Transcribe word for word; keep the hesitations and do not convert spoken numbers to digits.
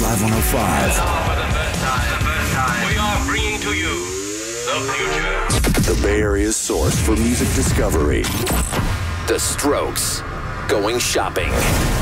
Live one oh five. Now for the first time, the first time, we are bringing to you the future. The Bay Area's source for music discovery. The Strokes. Going shopping.